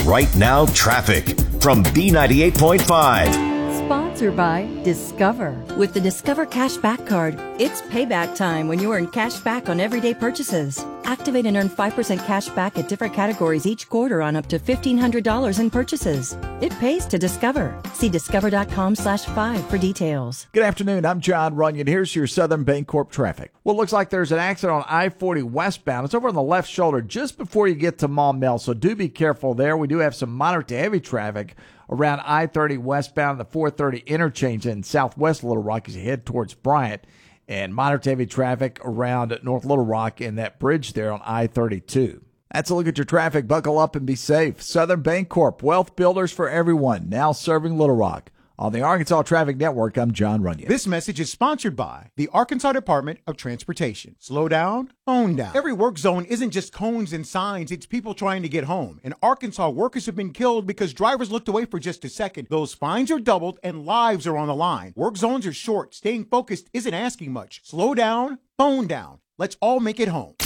Right Now Traffic from B98.5. Sponsored by Discover. With the Discover Cashback Card, it's payback time when you earn cash back on everyday purchases. Activate and earn 5% cash back at different categories each quarter on up to $1,500 in purchases. It pays to Discover. See discover.com/5 for details. Good afternoon. I'm John Runyon. Here's your Southern Bancorp traffic. Well, it looks like there's an accident on I-40 westbound. It's over on the left shoulder just before you get to Maumelle, so do be careful there. We do have some moderate to heavy traffic around I-30 westbound, the 430 interchange in southwest Little Rock as you head towards Bryant, and moderate to heavy traffic around North Little Rock in that bridge there on I-32. That's a look at your traffic. Buckle up and be safe. Southern Bancorp, wealth builders for everyone, now serving Little Rock. On the Arkansas Traffic Network, I'm John Runyon. This message is sponsored by the Arkansas Department of Transportation. Slow down, phone down. Every work zone isn't just cones and signs, it's people trying to get home. In Arkansas, workers have been killed because drivers looked away for just a second. Those fines are doubled and lives are on the line. Work zones are short. Staying focused isn't asking much. Slow down, phone down. Let's all make it home.